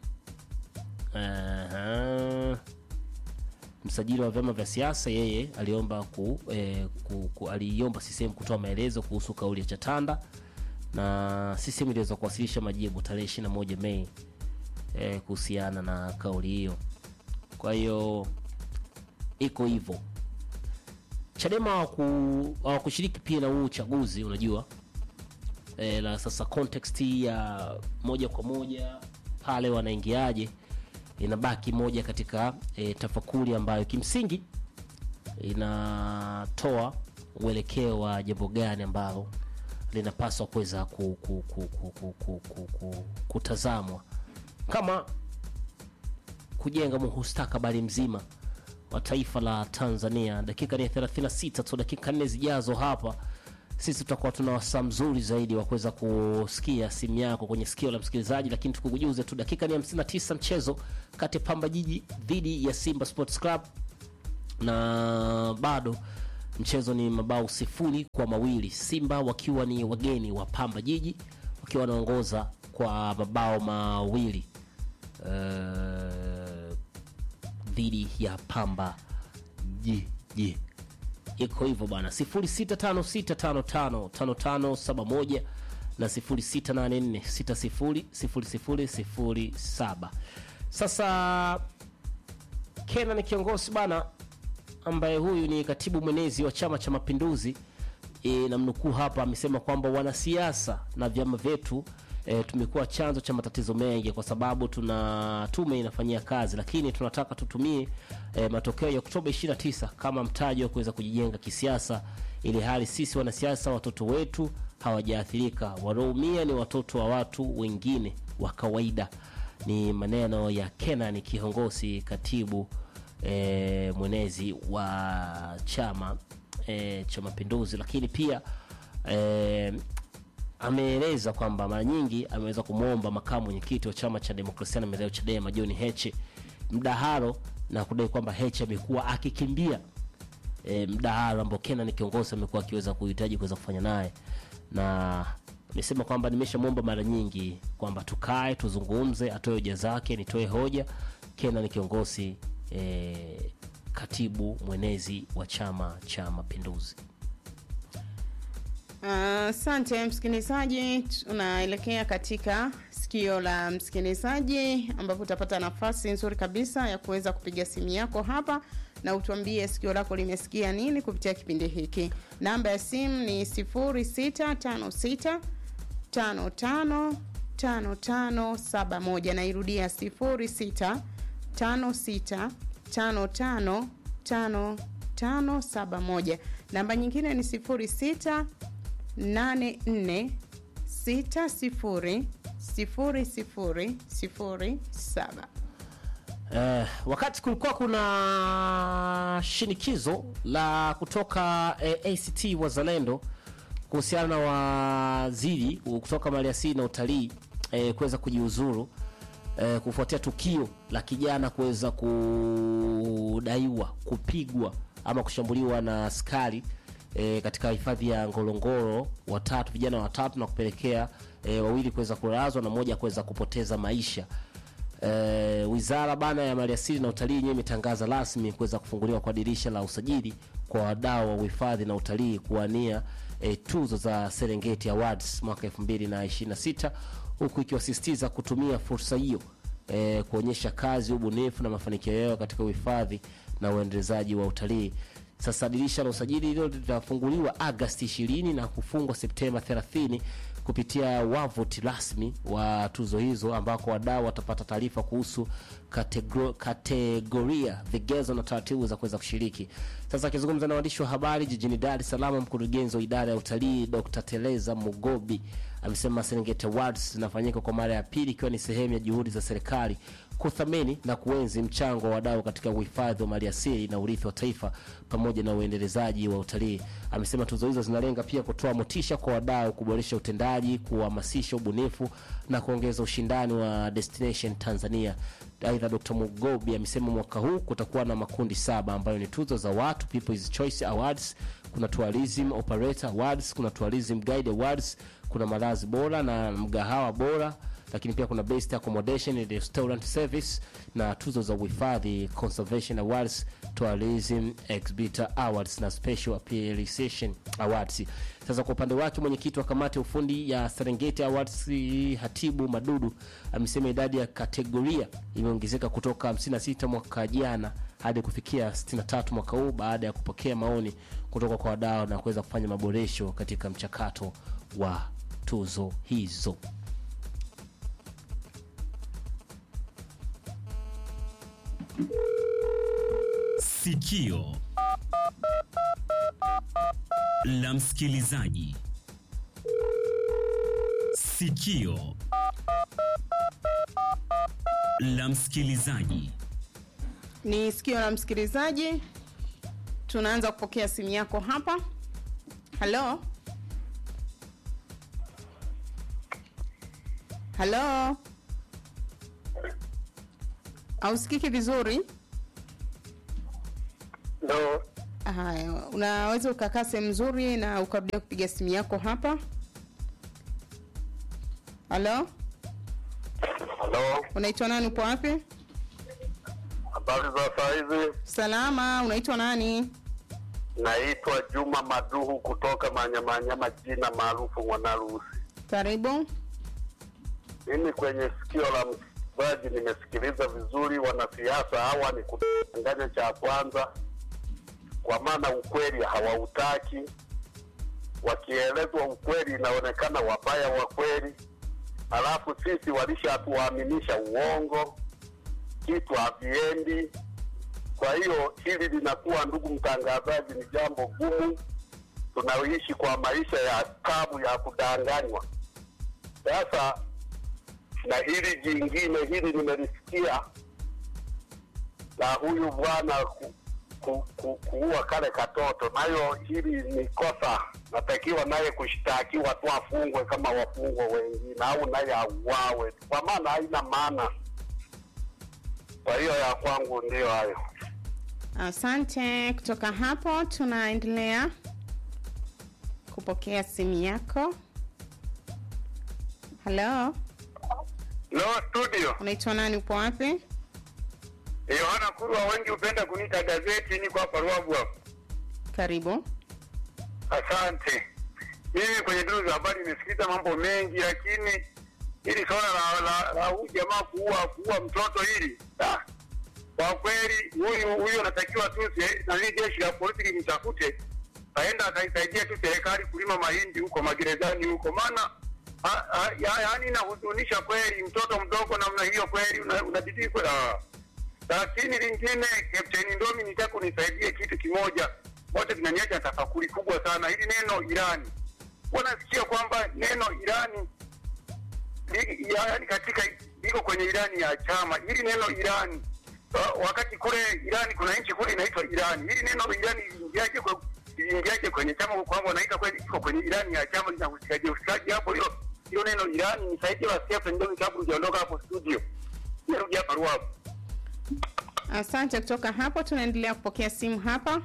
msajili wa vyama vya siasa yeye aliomba aliomba CCM kutoa maelezo kuhusu kauli ya Chatanda, na CCM iliweza kuwasilisha majibu tarehe 21 Mei kuhusiana na kauli hiyo. Kwa hiyo iko hivyo. Chadema hawakushiriki pia na huu uchaguzi, unajua. La sasa context ya moja kwa moja pale wanaingiaje inabaki moja katika tafakuri ambayo kimsingi inatoa uelekeo wa jambo gani ambalo linapaswa kuweza kutazamwa kama kujenga mustakabali mzima wa taifa la Tanzania. Dakika ni 36 tu, dakika 4 zijazo hapa sisi tutakuwa tuna wasaa mzuri zaidi wa kuweza kusikia simu yako kwenye sikio la msikilizaji. Lakini tukukujuze tu dakika ni 59, mchezo kati ya Pamba Jiji dhidi ya Simba Sports Club, na bado mchezo ni mabao 0-2, Simba wakiwa ni wageni wa Pamba Jiji wakiwa wanaongoza kwa mabao 2 dhidi ya Pamba Jiji. Iko hivyo bana. 0656555571 na 0684600007. Sasa Kenan ni kiongozi bana, ambaye huyu ni katibu mwenezi wa Chama cha Mapinduzi, na mnukuu hapa amesema kwamba wanasiasa na vyama vyetu tumekuwa chanzo cha matatizo mengi kwa sababu tuna tume inafanyia kazi, lakini tunataka tutumie matokeo ya Oktoba 29 kama mtaji wa kuweza kujijenga kisiasa, ili hali sisi wanasiasa watoto wetu hawajaathirika, wanaoumia ni watoto wa watu wengine wa kawaida. Ni maneno ya Kenan kiongozi, katibu mwenezi wa Chama cha Mapinduzi. Lakini pia ameeleza kwamba mara nyingi ameweza kumwomba makamu mwenyekiti wa chama cha demokrasia na maendeleo Chadema John Heche mdahalo na kudai kwamba Heche amekuwa akikimbia mdahalo ambao Kenan kiongozi amekuwa akiweza kuhitaji kuweza kufanya naye, na amesema kwamba nimeshamwomba mara nyingi kwamba tukae tuzungumze, atoe hoja zake, nitoe hoja. Kenan kiongozi katibu mwenezi wa Chama cha Mapinduzi. Asante msikilizaji, tunaelekea katika sikio la msikilizaji ambapo utapata nafasi nzuri kabisa ya kuweza kupiga simu yako hapa na utuambie sikio lako limesikia nini kupitia kipindi hiki. Namba ya simu ni 0656555571. Nairudia 0656555571. Namba nyingine ni 0684600007. Wakati kulikuwa kuna shinikizo la kutoka ACT Wazalendo kuhusiana na waziri kutoka maliasili na utalii kuweza kujiuzuru kufuatia tukio la kijana kuweza kudaiwa kupigwa ama kushambuliwa na askari katika hifadhi ya Ngorongoro, vijana watatu na kupelekea wawili kuweza kulazwa na mmoja kuweza kupoteza maisha. Wizara bana ya Maliasili na Utalii yenyewe imetangaza rasmi kuweza kufunguliwa kwa dirisha la usajili kwa wadau wa uhifadhi na utalii kuwania tuzo za Serengeti Awards mwaka 2026, huku ikiwasisitiza kutumia fursa hiyo kuonyesha kazi, ubunifu na mafanikio yao katika uhifadhi na uendelezaji wa utalii. Sasa dirisha la usajili hilo litafunguliwa Agosti 20 na kufungwa Septemba 30 kupitia wavuti rasmi wa tuzo hizo, ambako wadau watapata taarifa kuhusu kategoria, vigezo na taratibu za kuweza kushiriki. Sasa akizungumza na waandishi wa habari jijini Dar es Salaam, mkurugenzi wa idara ya utalii Dr. Teleza Mugobi amesema Serengeti Awards zinafanyika kwa mara ya pili ikiwa ni sehemu ya juhudi za serikali kuthamini na kuenzi mchango wa wadau katika uhifadhi wa maliasili na urithi wa taifa pamoja na uendelezaji wa utalii. Amesema tuzo hizo zinalenga pia kutoa motisha kwa wadau, kuboresha utendaji, kuhamasisha ubunifu na kuongeza ushindani wa Destination Tanzania. Aidha, Dr. Mugobi amesema mwaka huu kutakuwa na makundi 7 ambayo ni tuzo za watu, People's Choice Awards, kuna Tourism Operator Awards, kuna Tourism Guide Awards, kuna malazi bora na mgahawa bora, lakini pia kuna Best Accommodation and Restaurant Service na tuzo za uhifadhi Conservation Awards, Tourism Exhibitor Awards na Special Appreciation Awards. Sasa kwa upande wake mwenyekiti wa kamati ya ufundi ya Serengeti Awards Hatibu Madudu amesema idadi ya kategoria imeongezeka kutoka 56 mwaka jana hadi kufikia 63 mwaka huu baada ya kupokea maoni kutoka kwa wadau na kuweza kufanya maboresho katika mchakato wa tuzo hizo. Sikio la msikilizaji. Sikio la msikilizaji. Ni sikio la msikilizaji. Tunaanza kupokea simu yako hapa. Hello. Hello. Ausikiki vizuri? Ndio. Haya, unaweza ukakaa sehemu nzuri na ukarudia kupiga simu yako hapa. Hello? Hello. Unaitwa nani, upo wapi? Habari za saa hizi? Salama, unaitwa nani? Naitwa Juma Maduhu kutoka Manyamanyama, jina maarufu Mwanarusi. Karibu. Mimi kwenye sikio la msikilizaji nimesikiliza vizuri. Wanasiasa hawa ni kudanganya cha kwanza, kwa maana ukweli hawautaki. Wakielezwa ukweli inaonekana wabaya wa kweli. Halafu sisi walishatuaminisha uongo, kitu haviendi. Kwa hiyo hili linakuwa, ndugu mtangazaji, ni jambo gumu. Tunaishi kwa maisha ya tabu ya kudanganywa. Sasa na hili jingine, hili nimelisikia la huyu bwana kuua kale katoto, nayo hili ni kosa, natakiwa naye kushtakiwa tu, afungwe kama wafungwa wengine, au naye auawe, kwa maana haina maana. Kwa hiyo ya kwangu ndio hayo. Asante. Kutoka hapo tunaendelea kupokea simu yako. Hello. No studio. Unaitwa nani, upo wapi? Yohana Kurwa, wengi upenda kuniita gazeti, niko hapa Ruavu hapa. Karibu. Asante. Mimi kwenye duru za habari nimesikiza mambo mengi, lakini hili swala la huyu jamaa kuua mtoto hili, kwa kweli huyu anatakiwa tu na jeshi la polisi limtafute, aenda akaisaidia tu serikali kulima mahindi huko magerezani huko, maana yaani inahuzunisha kweli, mtoto mdogo namna hiyo kweli unabidi kwenda. Lakini lingine, Captain Ndomi, nitaka unisaidie kitu kimoja, wote tunaniacha tafakuri kubwa sana. Hili neno Irani, wanasikia kwamba neno Irani yaani katika liko kwenye Irani ya chama. Hili neno Irani, wakati kule Irani kuna nchi kule inaitwa Irani. Hili neno Irani iliingiaje kwenye chama kwamba wanaita kweli iko kwenye Irani ya chama, linahusikaje hapo hilo neno Irani? Nisaidie wasikia ndio kabla hujaondoka hapo studio. Nirudi hapa Ruavu. Asante. Kutoka hapo tunaendelea kupokea simu hapa.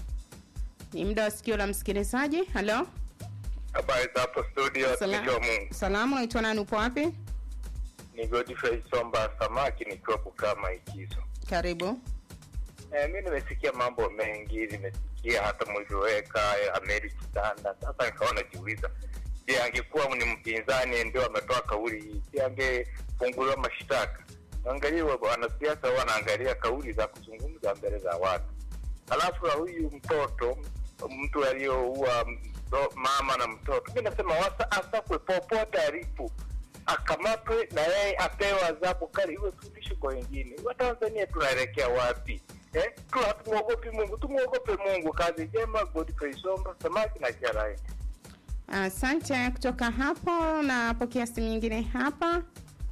Ni muda wa sikio la msikilizaji. Hello. Habari za hapo studio, tunajua Mungu. Salamu, unaitwa nani, upo wapi? Ni Godfrey Somba Samaki, nikiwa kama Ikizo. Karibu. Mimi nimesikia mambo mengi, nimesikia hata mlivyoweka America Standard. Sasa nikaona jiuliza, je, angekuwa ni mpinzani ndio ametoa kauli hii, je, angefunguliwa mashtaka? Angalia bwana, siasa wanaangalia kauli za kuzungumza mbele za watu. Alafu huyu mtu aliyoua mama na mtoto, mimi nasema asakwe popote alipo, akamatwe na yeye apewe adhabu kali, iwe fundisho kwa wengine. Watanzania tunaelekea wapi? Tumuogope Mungu, tumuogope Mungu. Kazi njema. Godfrey Somba Samaki na Charai. Asante. Kutoka hapo napokea simu nyingine hapa.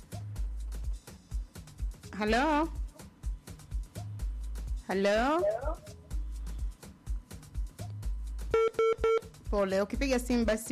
Hello. Hello. Pole, ukipiga simu basi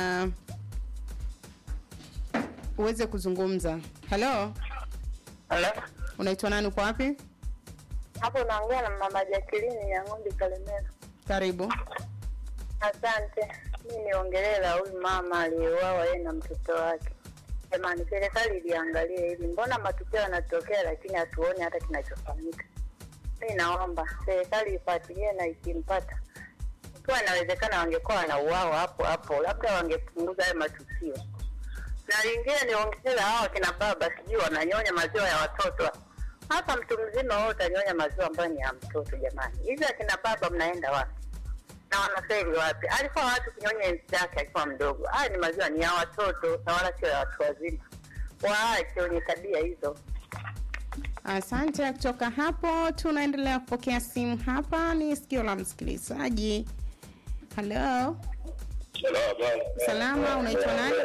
uweze kuzungumza. Hello. Hello. Unaitwa nani, uko wapi? Hapo naongea na mama Jacqueline ya Ng'ombe Kalemera. Karibu. Asante. Mimi niongelela huyu mama aliyeuawa yeye na mtoto wake. Jamani, serikali iliangalia hili. Mbona matukio yanatokea lakini hatuoni hata kinachofanyika? Mimi naomba serikali ifuatilie, na ikimpata kwa inawezekana wangekuwa wanauawa hapo hapo, labda wangepunguza haya matukio. Na lingine niongezea hao kina baba, sijui wananyonya maziwa ya watoto. Hapa mtu mzima wao utanyonya maziwa ambayo ni ya mtoto jamani. Hizi akina baba mnaenda wapi? Na wanafeli wapi? Alikuwa watu kunyonya enzi yake alikuwa mdogo. Haya ni maziwa ni ya watoto na wala sio ya watu wazima. Waache wenye tabia hizo. Asante. Kutoka hapo tunaendelea kupokea simu hapa. Ni sikio la msikilizaji. Hello. Salama, unaitwa nani?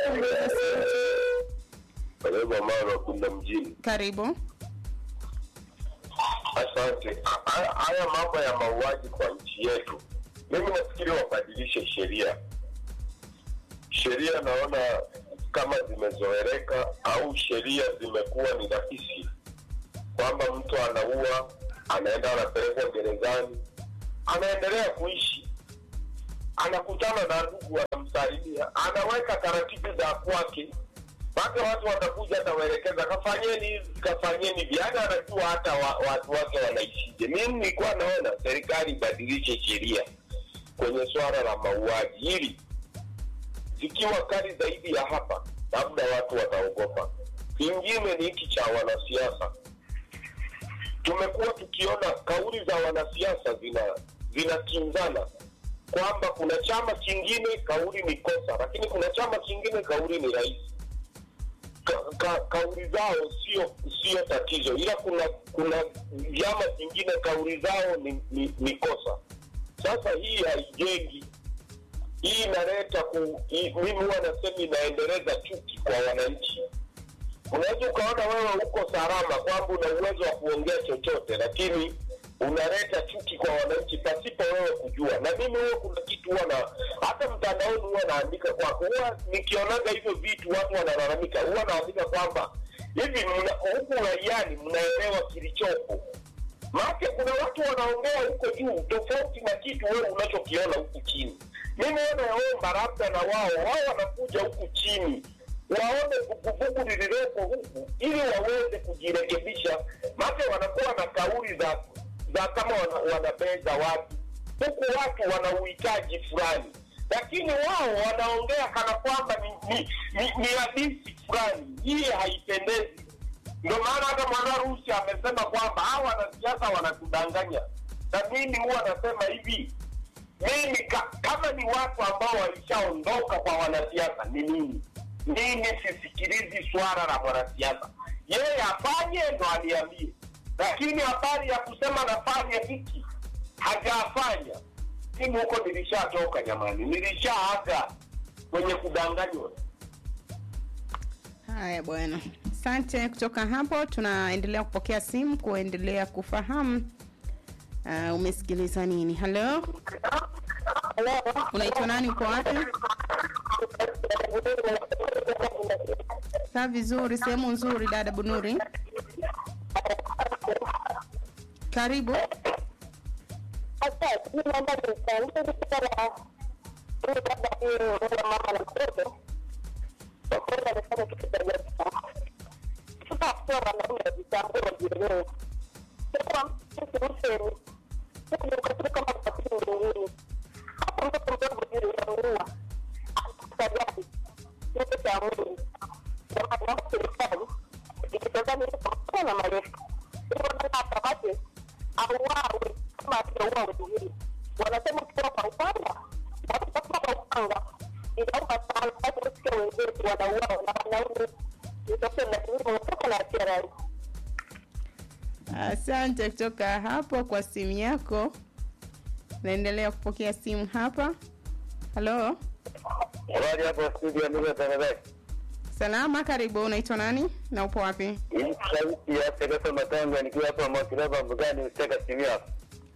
Karibu mama kuna mjini. Karibu. Asante. Haya mambo ya mauaji kwa nchi yetu, mimi nafikiri wabadilishe sheria. Sheria naona kama zimezoeleka, au sheria zimekuwa ni rahisi, kwamba mtu anaua, anaenda anapelekwa gerezani, anaendelea kuishi, anakutana na ndugu, anamsalimia, anaweka taratibu za kwake. Bado watu watakuja atawaelekeza kafanyeni hivi, kafanyeni hivi. Hata anajua hata watu wake wanaishije. Mimi nilikuwa naona serikali ibadilishe sheria kwenye swala la mauaji, ili zikiwa kali zaidi ya hapa labda watu wataogopa. Kingine ni hiki cha wanasiasa. Tumekuwa tukiona kauli za wanasiasa zinakinzana, kwamba kuna chama kingine kauli ni kosa, lakini kuna chama kingine kauli ni rahisi. Kauli zao sio tatizo, ila kuna vyama vingine kauli zao ni kosa. Sasa hii haijengi, hii inaleta mimi huwa nasema inaendeleza chuki kwa wananchi. Unaweza ukaona wewe uko salama kwamba una uwezo wa kuongea chochote, lakini unaleta chuki kwa wananchi pasipo wewe kujua. Na mimi huwa kuna kitu huwa hata mtandaoni huwa naandika kwako, huwa nikionaga hivyo vitu watu wanalalamika, huwa naandika kwamba hivi huku raiani mnaelewa kilichopo. Maana kuna watu wanaongea huko juu tofauti na kitu wewe unachokiona huku chini. Mimi naomba labda na wao wanakuja huku chini waone vuguvugu lililopo huku ili waweze kujirekebisha. Maana wanakuwa na kauli za kama wanabeza watu. Huku watu wana uhitaji fulani. Lakini wao wanaongea kana kwamba ni hadithi fulani. Hii haipendezi. Ndio maana hata Mwanarusi amesema kwamba hawa wanasiasa wanatudanganya. Na mimi huwa nasema hivi, mimi kama ni watu ambao walishaondoka kwa wanasiasa ni mimi sisikilizi swala la mwanasiasa. Yeye afanye ndo aniambie. Lakini habari ya kusema nafanya hiki hajafanya. Mimi huko nilishatoka jamani. Nilishaaga kwenye kudanganywa. Haya bwana. Asante. Kutoka hapo tunaendelea kupokea simu kuendelea kufahamu umesikiliza nini. Hello? Unaitwa nani, uko wapi? Sawa vizuri, sehemu nzuri dada Bunuri. Karibu. wanasema kutoka kwa upanga watakuwa kwa upanga inaomba sana watu kusikia wenzetu wanauao na wanaume nitokea na kilimo kutoka na TRA. Asante kutoka hapo kwa simu yako. Naendelea kupokea simu hapa. Hello? Habari hapo studio ndio tafadhali. Salama, karibu. Unaitwa nani na upo wapi? Hii sauti ya Teresa Matanga nikiwa hapa Mwakilaba Mbugani Msteka simu yako.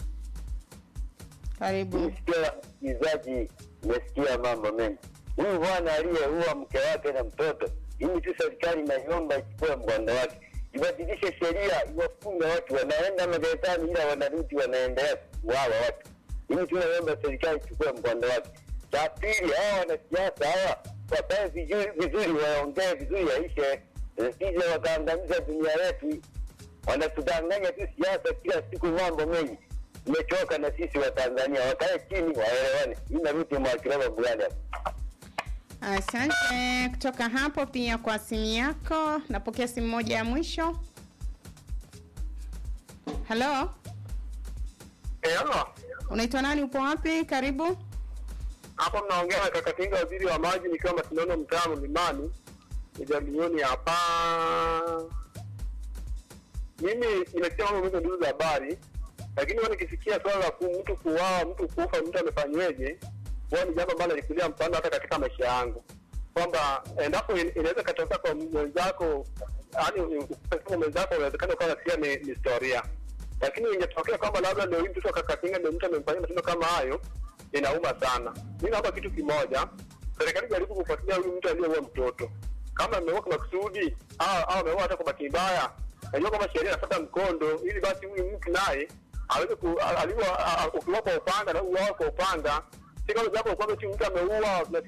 Karibu. Nisikia mzaji, nisikia mambo mengi. Huyu bwana aliyeua mke wake na mtoto, hii tu serikali inaiomba ichukue mkondo wake. Ibadilishe sheria, iwafunge watu wanaenda magerezani ila wanarudi wanaendelea kuuawa watu. Hii tunaomba serikali ichukue mkondo wake. Cha pili, hawa wanasiasa hawa wakae vizuri, waongee vizuri yaishe. Sisi wakaangamiza dunia yetu. Wanatudanganya tu siasa kila siku mambo mengi. Nimechoka na sisi wa Tanzania, wakae chini waelewane. Inarudi Mwakilaba Mbugani. Asante kutoka hapo pia kwa simu yako. Napokea simu moja ya mwisho. Hello? Hello. Unaitwa nani, upo wapi? Karibu. Hapo mnaongea na Kakatinga, waziri wa maji, nikiwa Masinono mtaa Mlimani. Nijalioni hapa. Mimi nimesema mambo mengi za habari, lakini wao nikisikia swala la mtu kuuawa, mtu kufa, mtu amefanyweje, wao ni jambo ambalo likulia mfano hata katika maisha yangu. Kwamba endapo inaweza katoka kwa mwenzako, yani kwa mwenzako inawezekana kwa sia ni historia. Lakini ingetokea kwamba labda ndio mtu toka Kakatinga ndio mtu amemfanyia matendo kama hayo, inauma sana. Mimi hapa kitu kimoja, serikali jaribu kufuatilia huyu mtu aliyeua mtoto. Kama ameua kwa kusudi au ameua hata kwa bahati mbaya, najua kama sheria inafuata mkondo ili basi huyu mtu naye aweze ukiwa kwa upanga na uao kwa upanga. Sio kama japo kwamba mtu ameua